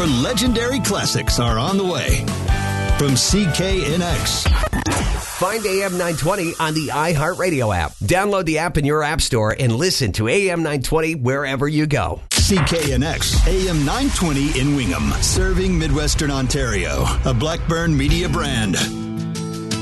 More legendary classics are on the way. From CKNX. Find AM 920 on the iHeartRadio app. Download the app in your app store and listen to AM 920 wherever you go. CKNX, AM 920 in Wingham, serving Midwestern Ontario. A Blackburn Media brand.